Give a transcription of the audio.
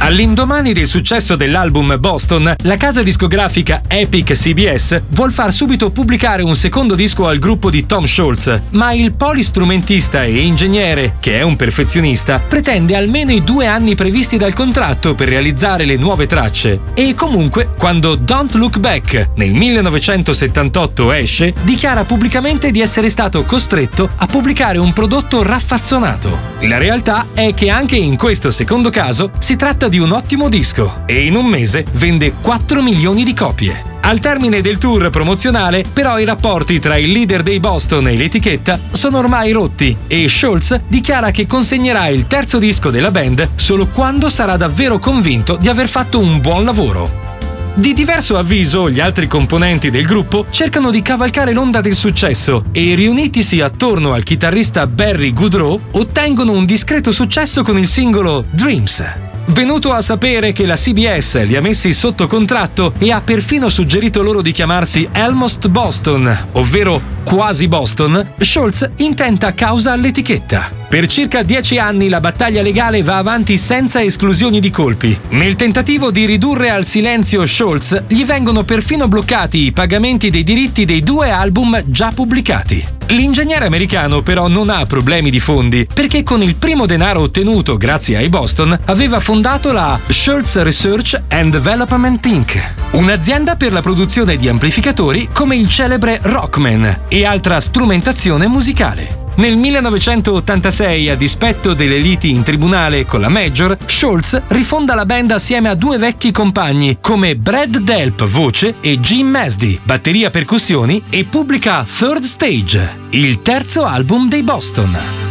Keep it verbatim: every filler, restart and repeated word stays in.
All'indomani del successo dell'album Boston, la casa discografica Epic C B S vuol far subito pubblicare un secondo disco al gruppo di Tom Scholz, ma il polistrumentista e ingegnere, che è un perfezionista, pretende almeno i due anni previsti dal contratto per realizzare le nuove tracce. E comunque, quando Don't Look Back nel millenovecentosettantotto esce, dichiara pubblicamente di essere stato costretto a pubblicare un prodotto raffazzonato. La realtà è che anche in questo secondo caso si tratta di un ottimo disco e in un mese vende quattro milioni di copie. Al termine del tour promozionale, però, i rapporti tra il leader dei Boston e l'etichetta sono ormai rotti e Scholz dichiara che consegnerà il terzo disco della band solo quando sarà davvero convinto di aver fatto un buon lavoro. Di diverso avviso, gli altri componenti del gruppo cercano di cavalcare l'onda del successo e, riunitisi attorno al chitarrista Barry Goodrow, ottengono un discreto successo con il singolo Dreams. Venuto a sapere che la C B S li ha messi sotto contratto e ha perfino suggerito loro di chiamarsi Almost Boston, ovvero quasi Boston, Scholz intenta causa all'etichetta. Per circa dieci anni la battaglia legale va avanti senza esclusioni di colpi. Nel tentativo di ridurre al silenzio Scholz, gli vengono perfino bloccati i pagamenti dei diritti dei due album già pubblicati. L'ingegnere americano però non ha problemi di fondi, perché con il primo denaro ottenuto grazie ai Boston aveva fondato la Scholz Research and Development incorporated, un'azienda per la produzione di amplificatori come il celebre Rockman e altra strumentazione musicale. Nel millenovecentottantasei, a dispetto delle liti in tribunale con la Major, Scholz rifonda la band assieme a due vecchi compagni come Brad Delp, voce, e Jim Masdy, batteria percussioni, e pubblica Third Stage, il terzo album dei Boston.